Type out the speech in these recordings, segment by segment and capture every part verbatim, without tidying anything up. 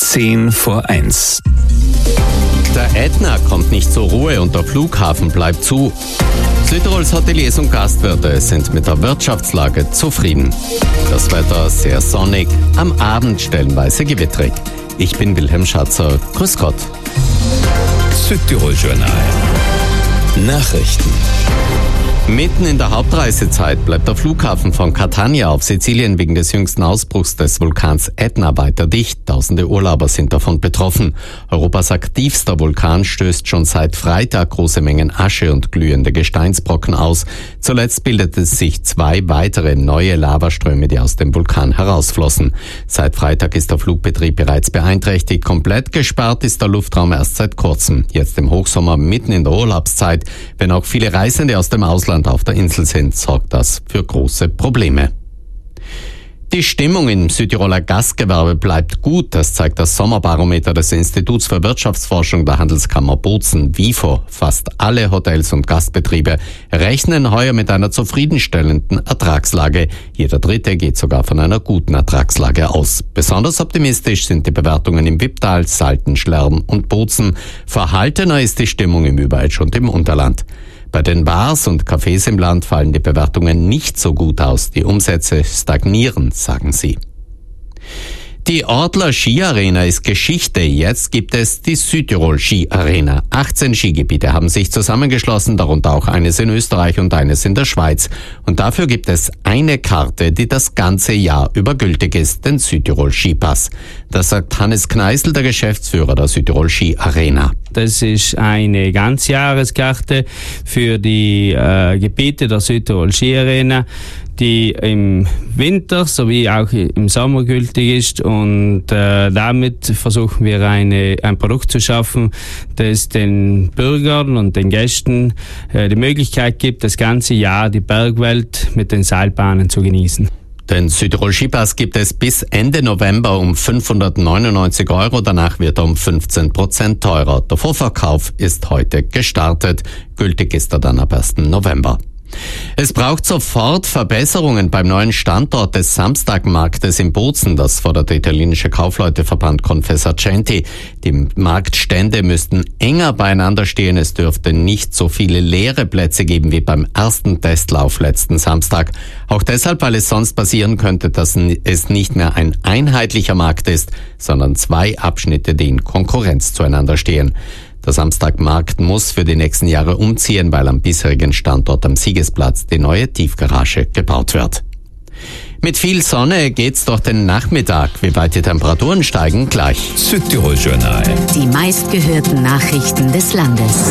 Zehn vor eins. Der Ätna kommt nicht zur Ruhe und der Flughafen bleibt zu. Südtirols Hoteliers und Gastwirte sind mit der Wirtschaftslage zufrieden. Das Wetter sehr sonnig, am Abend stellenweise gewittrig. Ich bin Wilhelm Schatzer. Grüß Gott. Südtirol Journal. Nachrichten. Mitten in der Hauptreisezeit bleibt der Flughafen von Catania auf Sizilien wegen des jüngsten Ausbruchs des Vulkans Ätna weiter dicht. Tausende Urlauber sind davon betroffen. Europas aktivster Vulkan stößt schon seit Freitag große Mengen Asche und glühende Gesteinsbrocken aus. Zuletzt bildeten sich zwei weitere neue Lavaströme, die aus dem Vulkan herausflossen. Seit Freitag ist der Flugbetrieb bereits beeinträchtigt. Komplett gesperrt ist der Luftraum erst seit kurzem. Jetzt im Hochsommer, mitten in der Urlaubszeit. Wenn auch viele Reisende aus dem Ausland auf der Insel sind, sorgt das für große Probleme. Die Stimmung im Südtiroler Gastgewerbe bleibt gut, das zeigt das Sommerbarometer des Instituts für Wirtschaftsforschung der Handelskammer Bozen, WIFO. Fast alle Hotels und Gastbetriebe rechnen heuer mit einer zufriedenstellenden Ertragslage. Jeder Dritte geht sogar von einer guten Ertragslage aus. Besonders optimistisch sind die Bewertungen im Wipptal, Salten, Schlern und Bozen. Verhaltener ist die Stimmung im Überetsch und im Unterland. Bei den Bars und Cafés im Land fallen die Bewertungen nicht so gut aus. Die Umsätze stagnieren, sagen sie. Die Ortler Skiarena ist Geschichte. Jetzt gibt es die Südtirol Skiarena. achtzehn Skigebiete haben sich zusammengeschlossen, darunter auch eines in Österreich und eines in der Schweiz. Und dafür gibt es eine Karte, die das ganze Jahr über gültig ist, den Südtirol Skipass. Das sagt Hannes Kneißl, der Geschäftsführer der Südtirol Skiarena. Das ist eine Ganzjahreskarte für die äh, Gebiete der Südtirol Skiarena, die im Winter sowie auch im Sommer gültig ist, und äh, damit versuchen wir eine, ein Produkt zu schaffen, das den Bürgern und den Gästen äh, die Möglichkeit gibt, das ganze Jahr die Bergwelt mit den Seilbahnen zu genießen. Den Südtirol Skipass gibt es bis Ende November um fünfhundertneunundneunzig Euro, danach wird er um fünfzehn Prozent teurer. Der Vorverkauf ist heute gestartet, gültig ist er dann ab ersten November. Es braucht sofort Verbesserungen beim neuen Standort des Samstagmarktes in Bozen. Das fordert der italienische Kaufleuteverband Confesercenti. Die Marktstände müssten enger beieinander stehen. Es dürfte nicht so viele leere Plätze geben wie beim ersten Testlauf letzten Samstag. Auch deshalb, weil es sonst passieren könnte, dass es nicht mehr ein einheitlicher Markt ist, sondern zwei Abschnitte, die in Konkurrenz zueinander stehen. Der Samstagmarkt muss für die nächsten Jahre umziehen, weil am bisherigen Standort am Siegesplatz die neue Tiefgarage gebaut wird. Mit viel Sonne geht's durch den Nachmittag. Wie weit die Temperaturen steigen, gleich. Südtirol Journal. Die meistgehörten Nachrichten des Landes.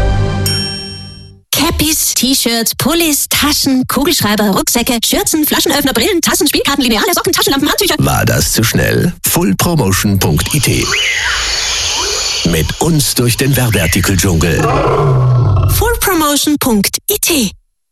Cappies, T-Shirts, Pullis, Taschen, Kugelschreiber, Rucksäcke, Schürzen, Flaschenöffner, Brillen, Tassen, Spielkarten, Lineale, Socken, Taschenlampen, Handtücher. War das zu schnell? full promotion punkt i t. Mit uns durch den Werbeartikeldschungel. full promotion punkt i t.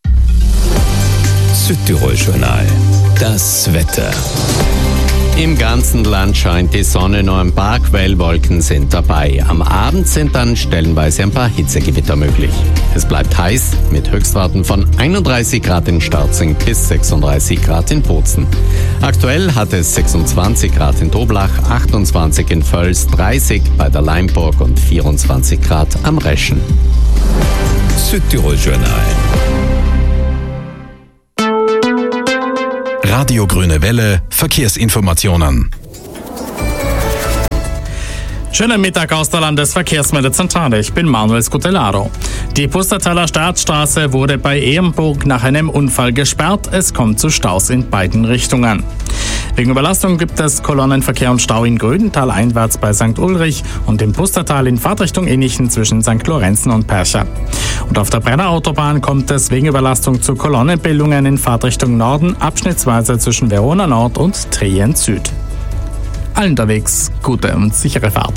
Südtirol Journal. Das Wetter. Im ganzen Land scheint die Sonne, nur ein paar Quellwolken sind dabei. Am Abend sind dann stellenweise ein paar Hitzegewitter möglich. Es bleibt heiß mit Höchstwerten von einunddreißig Grad in Starzing bis sechsunddreißig Grad in Bozen. Aktuell hat es sechsundzwanzig Grad in Toblach, achtundzwanzig in Völs, dreißig bei der Leimburg und vierundzwanzig Grad am Reschen. Südtirol Journal. Radio Grüne Welle, Verkehrsinformationen. Schönen Mittag aus der Landesverkehrsmeldezentrale. Ich bin Manuel Scutellaro. Die Pustertaler Staatsstraße wurde bei Ehrenburg nach einem Unfall gesperrt. Es kommt zu Staus in beiden Richtungen. Wegen Überlastung gibt es Kolonnenverkehr und Stau in Grödental einwärts bei Sankt Ulrich und im Pustertal in Fahrtrichtung Innichen zwischen Sankt Lorenzen und Percha. Und auf der Brenner Autobahn kommt es wegen Überlastung zu Kolonnenbildungen in Fahrtrichtung Norden, abschnittsweise zwischen Verona Nord und Trient Süd. Allen unterwegs gute und sichere Fahrt.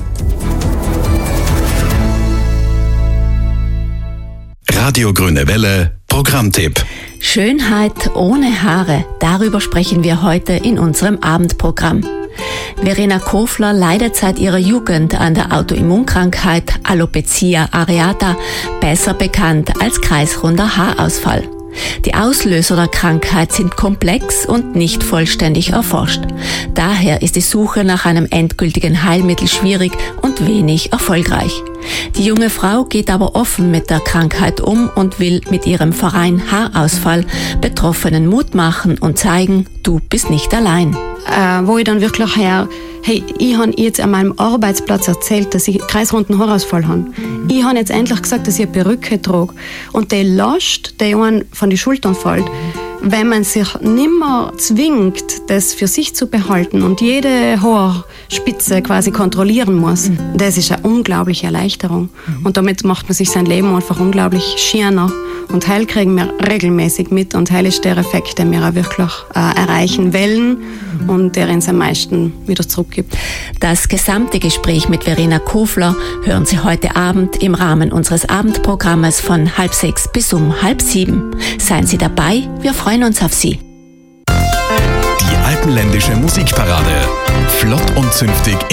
Radio Grüne Welle, Programmtipp. Schönheit ohne Haare, darüber sprechen wir heute in unserem Abendprogramm. Verena Kofler leidet seit ihrer Jugend an der Autoimmunkrankheit Alopecia areata, besser bekannt als kreisrunder Haarausfall. Die Auslöser der Krankheit sind komplex und nicht vollständig erforscht. Daher ist die Suche nach einem endgültigen Heilmittel schwierig und wenig erfolgreich. Die junge Frau geht aber offen mit der Krankheit um und will mit ihrem Verein Haarausfall Betroffenen Mut machen und zeigen, du bist nicht allein. Äh, wo ich dann wirklich her, hey, ich habe jetzt an meinem Arbeitsplatz erzählt, dass ich kreisrunden Haarausfall habe. Ich habe jetzt endlich gesagt, dass ich eine Perücke trage. Und die Last, die einen von den Schultern fällt, wenn man sich nimmer zwingt, das für sich zu behalten und jede Haarspitze quasi kontrollieren muss, mhm. das ist eine unglaubliche Erleichterung. Mhm. Und damit macht man sich sein Leben einfach unglaublich schöner. Und heil kriegen wir regelmäßig mit und heil ist der Effekt, den wir auch wirklich äh, erreichen wollen und der uns am meisten wieder zurückgibt. Das gesamte Gespräch mit Verena Kofler hören Sie heute Abend im Rahmen unseres Abendprogrammes von halb sechs bis um halb sieben. Seien Sie dabei, wir freuen uns auf Sie. Die alpenländische Musikparade. Flott und zünftig